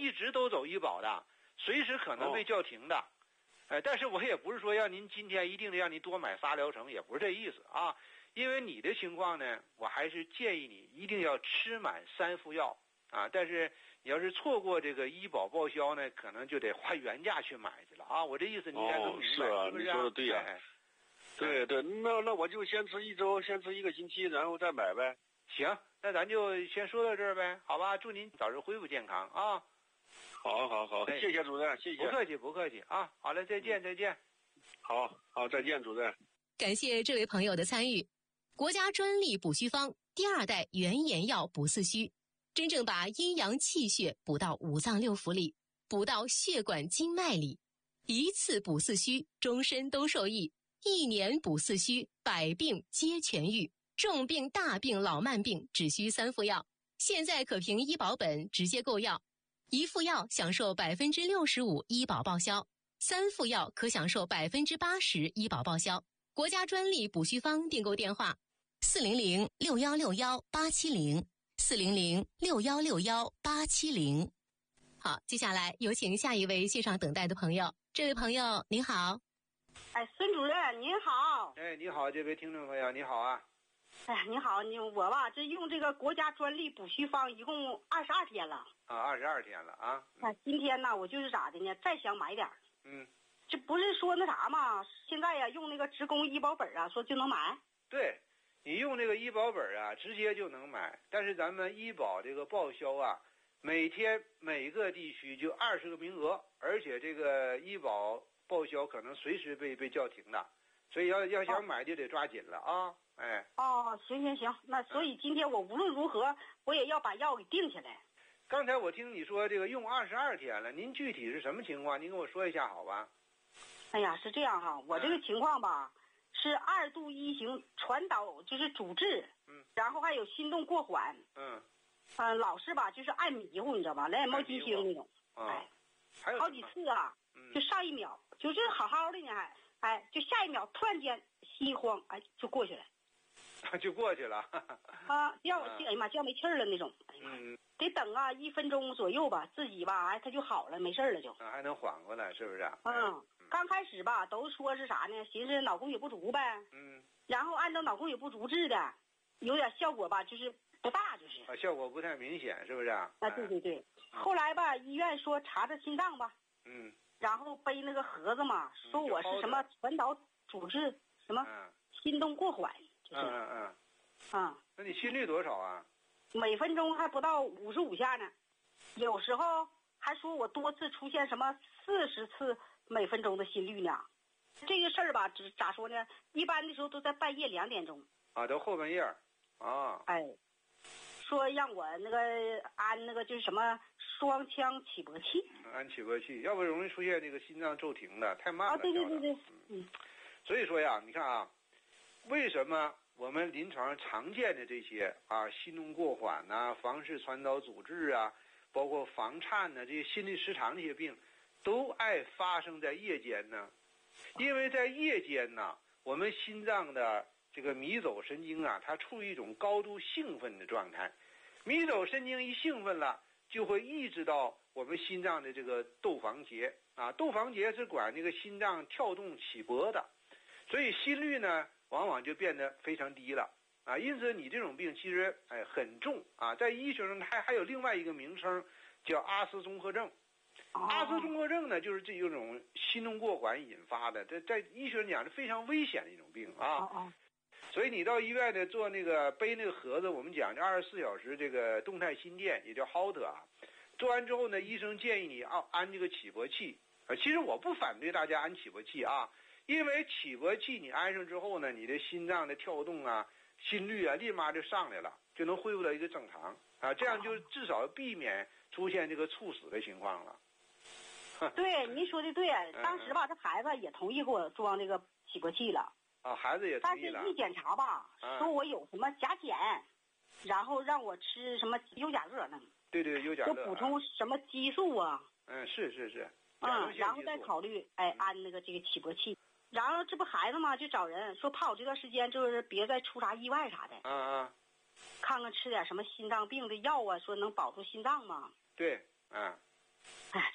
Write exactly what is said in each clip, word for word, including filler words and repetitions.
一直都走医保的，随时可能被叫停的。呃，但是我也不是说让您今天一定得让您多买仨疗程，也不是这意思啊。因为你的情况呢，我还是建议你一定要吃满三副药啊。但是你要是错过这个医保报销呢，可能就得花原价去买去了啊。我这意思你应该能明白， 哦、是啊， 是不是、 啊？你说的对呀、啊哎。对对，那那我就先吃一周，先吃一个星期，然后再买呗。 行，那咱就先说到这儿呗，好吧？祝您早日恢复健康啊！ 好，好，好，谢谢主任，谢谢。 不客气，不客气啊！好嘞，再见，再见。 好，好，再见，主任。 感谢这位朋友的参与。国家专利补虚方第二代原研药补四虚，真正把阴阳气血补到五脏六腑里，补到血管经脉里。一次补四虚，终身都受益；一年补四虚，百病皆痊愈。重病、大病、老慢病只需三副药，现在可凭医保本直接购药。一副药享受百分之六十五医保报销，三副药可享受百分之八十医保报销。国家专利补虚方订购电话：四零零六幺六幺八七零，四零零六幺六幺八七零。好，接下来有请下一位线上等待的朋友。这位朋友您好。 哎，孙主任您好。 哎，你好，这位听众朋友你好啊。 哎，你好，你我吧，这用这个国家专利补虚方一共二十二天了啊，二十二天了啊。 那、嗯、今天呢，我就是咋的呢？再想买点嗯， 这不是说那啥吗？现在呀，用那个职工医保本啊，说就能买。 对，你用这个医保本啊，直接就能买。但是咱们医保这个报销啊，每天每个地区就二十个名额，而且这个医保报销可能随时被被叫停的，所以要要想买就得抓紧了啊。哎， 哦，行行行，那所以今天我无论如何我也要把药给定下来。 刚才我听你说这个用二十二天了，您具体是什么情况？您跟我说一下好吧？ 哎呀，是这样哈，我这个情况吧、嗯、是二度一型传导，就是主治， 嗯， 然后还有心动过缓， 嗯， 呃，老是吧，就是爱迷糊，你知道吧？蓝眼冒金星那种， 哎， 还有好几次啊， 嗯， 就上一秒就是好好的呢，还哎，就下一秒突然间心一慌，哎，就过去了。 就过去了啊，要哎呀妈，叫没气儿了那种，哎呀妈， 嗯， 得等啊一分钟左右吧，自己吧，哎，他就好了，没事了就， 啊，还能缓过来，是不是？ 嗯，刚开始吧，都说是啥呢？寻思脑供血不足呗， 嗯， 然后按照脑供血不足治的，有点效果吧，就是不大，就是啊，效果不太明显，是不是？啊， 对对对。后来吧，医院说查查心脏吧， 嗯， 然后背那个盒子嘛，说我是什么传导阻滞，什么心动过缓。 嗯嗯嗯， 啊， 那你心率多少啊？ 每分钟还不到五十五下呢，有时候还说我多次出现什么四十次每分钟的心率呢。这个事儿吧，只咋说呢？一般的时候都在半夜两点钟。 啊，都后半夜啊。 哎，说让我那个安那个就是什么双腔起搏器。 安起搏器，要不容易出现这个心脏骤停的，太慢了。 啊，对对对对，嗯。 所以说呀，你看啊。为什么我们临床上常见的这些啊，心动过缓呐、房室传导阻滞啊，包括房颤呐、这些心律失常这些病，都爱发生在夜间呢？因为在夜间呢，我们心脏的这个迷走神经啊，它处于一种高度兴奋的状态。迷走神经一兴奋了，就会抑制到我们心脏的这个窦房结啊，窦房结是管这个心脏跳动起搏的，所以心率呢。往往就变得非常低了啊，因此你这种病其实哎很重啊，在医学上还还有另外一个名称叫阿斯综合症。阿斯综合症呢，就是这一种心动过缓引发的，这在医学上讲是非常危险的一种病啊。所以你到医院呢做那个背那个盒子，我们讲这二十四小时这个动态心电，也叫 Holter 啊。做完之后呢，医生建议你啊安这个起搏器啊。其实我不反对大家安起搏器啊。因为起搏器你安上之后呢，你的心脏的跳动啊、心率啊，立马就上来了，就能恢复到一个正常啊，这样就至少避免出现这个猝死的情况了。 对，您说的对，当时吧，这孩子也同意给我装这个起搏器了。 啊，孩子也同意了。 但是一检查吧， 啊、 说我有什么甲减，然后让我吃什么优甲乐呢？ 对对，优甲乐。 就补充什么激素啊？ 嗯，是是是。 嗯，然后再考虑哎安那个这个起搏器。然后这不孩子嘛，就找人说怕我这段时间就是别再出啥意外啥的， 嗯嗯， 看看吃点什么心脏病的药啊，说能保住心脏吗？ 对，嗯，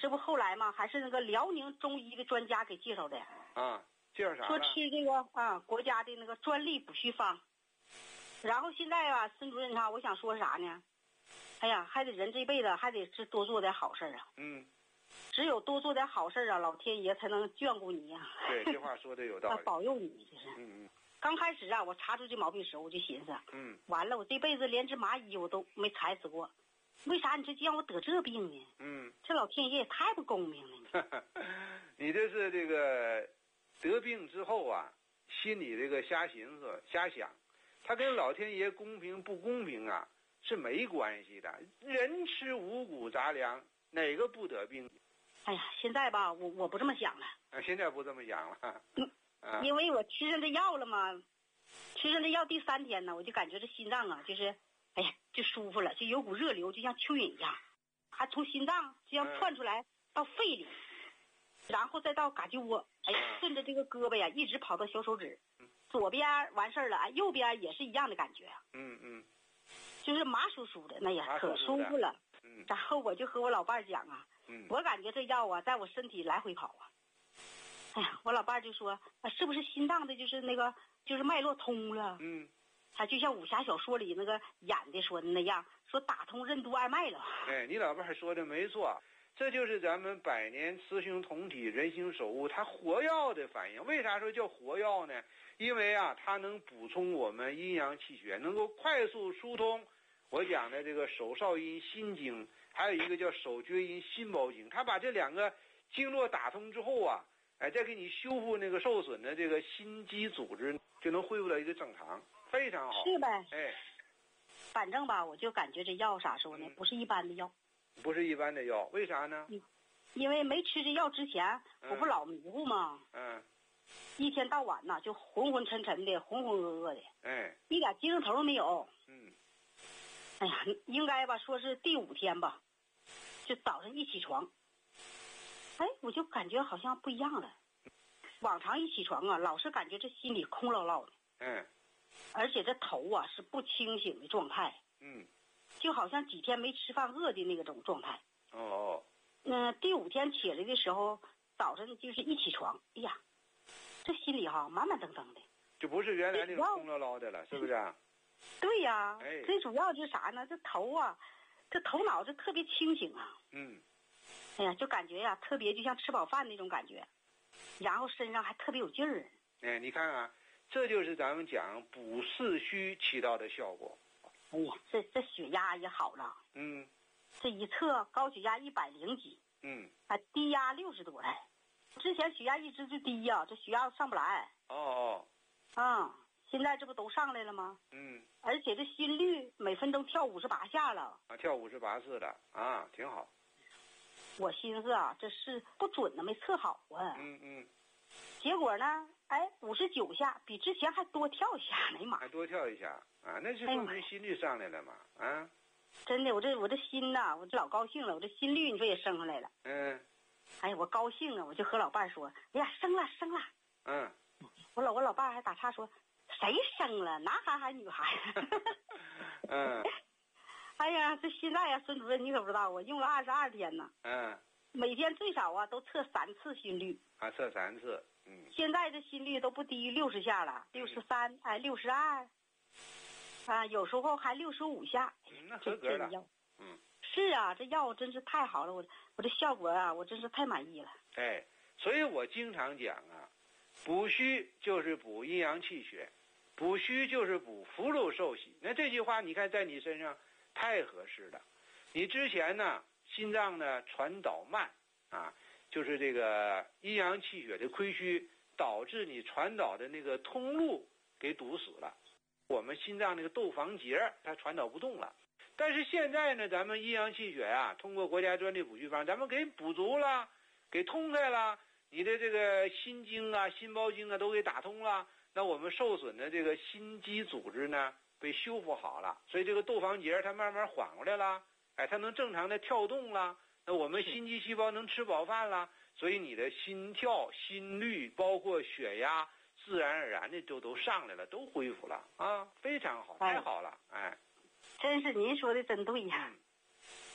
这不后来嘛，还是那个辽宁中医的专家给介绍的。 啊，介绍啥说了？ 吃这个啊国家的那个专利补虚方。然后现在吧，孙主任他，我想说啥呢？哎呀，还得人这辈子还得是多做点好事啊。 嗯， 只有多做点好事啊，老天爷才能眷顾你呀、 对，这话说的有道他理。 保佑你，这是。 嗯嗯刚开始啊，我查出这毛病时候，我就寻思， 嗯完了，我这辈子连只蚂蚁我都没踩死过，为啥你这就让我得这病呢？ 嗯， 这老天爷也太不公平了。 你这是这个得病之后啊，心里这个瞎寻思、瞎想，他跟老天爷公平不公平啊是没关系的。人吃五谷杂粮，哪个不得病？ 哎呀，现在吧，我我不这么想了。 啊，现在不这么想了。 嗯啊， 因为我吃上这药了嘛，吃上这药第三天呢，我就感觉这心脏啊，就是，哎呀，就舒服了，就有股热流，就像蚯蚓一样，还从心脏这样窜出来到肺里，然后再到嘎吱窝，哎呀，顺着这个胳膊呀，一直跑到小手指，左边完事儿了，哎，右边也是一样的感觉， 嗯嗯， 就是麻酥酥的，那呀可麻酥酥的舒服了。 嗯然后我就和我老伴儿讲啊， 嗯， 我感觉这药啊，在我身体来回跑啊。哎呀，我老伴儿就说，啊，是不是心脏的，就是那个，就是脉络通了？ 嗯， 他就像武侠小说里那个演的说的那样，说打通任督二脉了。 哎，你老伴儿说的没错，这就是咱们百年雌雄同体、人形手物它活药的反应。为啥说叫活药呢？因为啊，它能补充我们阴阳气血，能够快速疏通我讲的这个手少阴心经，还有一个叫手厥阴心包经。它把这两个经络打通之后啊，哎，再给你修复那个受损的这个心肌组织，就能恢复到一个正常，非常好。 是呗？ 哎， 反正吧，我就感觉这药啥时候呢， 嗯不是一般的药。 不是一般的药，为啥呢？ 因为没吃这药之前，我不老迷糊吗？ 嗯， 一天到晚呐，就昏昏沉沉的，浑浑噩噩的， 哎， 一点精神头都没有。 嗯， 哎呀，应该吧，说是第五天吧，就早上一起床，哎，我就感觉好像不一样了。往常一起床啊，老是感觉这心里空落落的， 嗯， 而且这头啊是不清醒的状态， 嗯， 就好像几天没吃饭饿的那个种状态。 哦哦， 嗯、第五天起来的时候，早晨就是一起床，哎呀，这心里哈满满登登的。 就不是原来那种空落落的了，是不是啊？ 对呀， 哎最主要就是啥呢？这头啊，这头脑就特别清醒啊。 嗯， 哎呀，就感觉呀、特别就像吃饱饭那种感觉，然后身上还特别有劲儿。 哎，你看啊，这就是咱们讲补四虚起到的效果。 哎呀，这这血压也好了， 嗯这一测高血压一百零几， 嗯， 啊，低压六十多来。之前血压一直就低呀、这血压上不来。 哦哦， 啊、现在这不都上来了吗？ 嗯， 而且这心率每分钟跳五十八下了。 啊，跳五十八次了啊，挺好。 我寻思啊，这是不准呢，没测好啊。 嗯嗯， 结果呢，哎，五十九下，比之前还多跳一下。哎呀妈还，多跳一下啊，那是说明心率上来了嘛？啊， 真的，我这我这心呐，我这老高兴了，我这心率你说也升上来了。 嗯哎呀，我高兴啊，我就和老伴儿说，哎呀，升了升了。 嗯， 我老我老伴儿还打岔说，谁生了，男孩还是女孩？ 嗯哎呀，这现在呀，孙主任你可不知道，我用了二十二天呢， 嗯， 每天最少啊都测三次心率。 啊，测三次，嗯， 现在这心率都不低于六十下了，六十三，哎，六十二，啊，有时候还六十五下。 嗯那合格了这这药， 嗯， 是啊，这药真是太好了，我我这效果啊，我真是太满意了。 哎，所以我经常讲啊，补虚就是补阴阳气血，补虚就是补福禄寿喜。那这句话你看在你身上太合适了。你之前呢，心脏呢传导慢啊，就是这个阴阳气血的亏虚，导致你传导的那个通路给堵死了。我们心脏那个窦房结它传导不动了。但是现在呢，咱们阴阳气血啊，通过国家专利补虚方，咱们给补足了，给通开了，你的这个心经啊、心包经啊都给打通了，那我们受损的这个心肌组织呢被修复好了，所以这个窦房结它慢慢缓过来了，哎，它能正常的跳动了，那我们心肌细胞能吃饱饭了，所以你的心跳、心率包括血压，自然而然的就都上来了，都恢复了啊，非常好，太好了，哎。 真是您说的真对呀。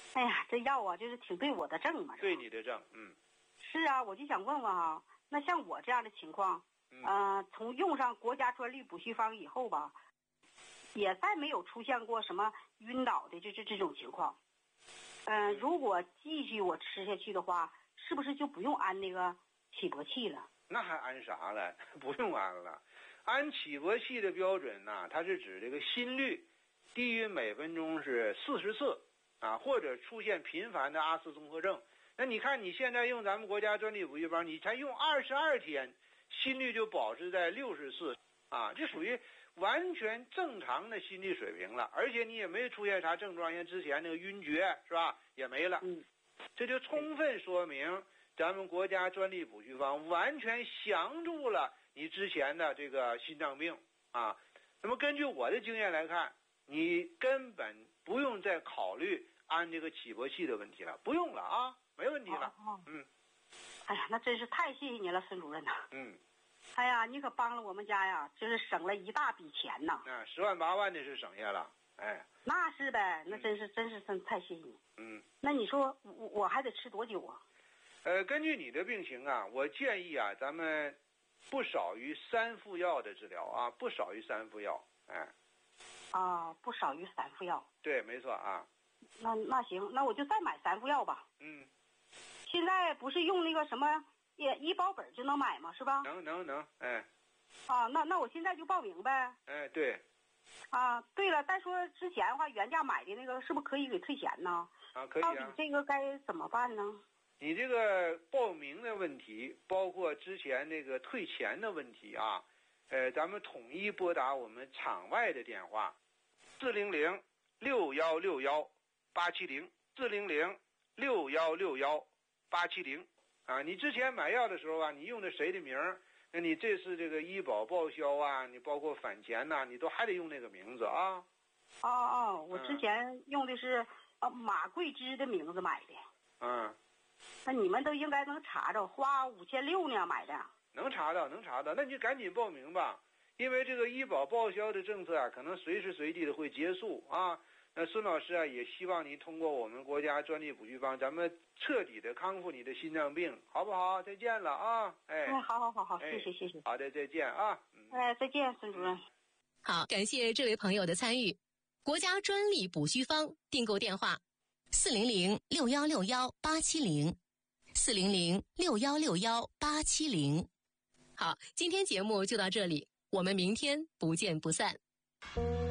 哎呀，这药啊，就是挺对我的症嘛。 对你的症，嗯。 是啊，我就想问问哈，那像我这样的情况，嗯、呃，从用上国家专利补虚方以后吧，也再没有出现过什么晕倒的这这这种情况。嗯、呃，如果继续我吃下去的话，是不是就不用安那个起搏器了？ 那还安啥了？不用安了。安起搏器的标准呢，它是指这个心率低于每分钟是四十次啊，或者出现频繁的阿斯综合症。那你看你现在用咱们国家专利补虚方，你才用二十二天，心率就保持在六十次啊，这属于完全正常的心率水平了，而且你也没出现啥症状，像之前那个晕厥是吧，也没了。 嗯， 这就充分说明咱们国家专利补虚方完全降住了你之前的这个心脏病啊。那么根据我的经验来看，你根本不用再考虑安这个起搏器的问题了，不用了啊，没问题了。 哦哦、 嗯。 哎呀，那真是太谢谢你了，孙主任呐。 嗯。 哎呀，你可帮了我们家呀，就是省了一大笔钱呐。 啊，十万八万的是省下了，哎。 那是呗，那真是、嗯、真是真太谢谢你。 嗯。 那你说我我还得吃多久啊？ 呃，根据你的病情啊，我建议啊，咱们不少于三副药的治疗啊，不少于三副药，哎。 啊，不少于三副药。 对，没错啊。 那那行，那我就再买三副药吧。 嗯。 现在不是用那个什么医保本就能买吗？是吧？ 能能能，哎。 啊，那那我现在就报名呗。 哎，对。 啊，对了，再说之前的话，原价买的那个是不是可以给退钱呢？ 啊，可以啊。 到底这个该怎么办呢？ 你这个报名的问题，包括之前那个退钱的问题啊，呃，咱们统一拨打我们场外的电话，四零零六幺六幺八七零，四零零六幺六幺八七零。啊，你之前买药的时候啊，你用的谁的名儿？那你这次这个医保报销啊，你包括返钱呐、啊，你都还得用那个名字啊。 哦哦，我之前用的是呃马桂枝的名字买的。 嗯。 那你们都应该能查着，花五千六呢买的。 能查到，能查到，那你就赶紧报名吧，因为这个医保报销的政策啊，可能随时随地的会结束啊。那孙老师啊，也希望您通过我们国家专利补虚方，咱们彻底的康复你的心脏病，好不好？再见了啊！哎， 哎，好好好好， 哎、 谢谢谢谢。 好的，再见啊！ 嗯、哎，再见，孙主任。 好，感谢这位朋友的参与。国家专利补虚方订购电话：四零零六幺六幺八七零，四零零六幺六幺八七零。好，今天节目就到这里，我们明天不见不散。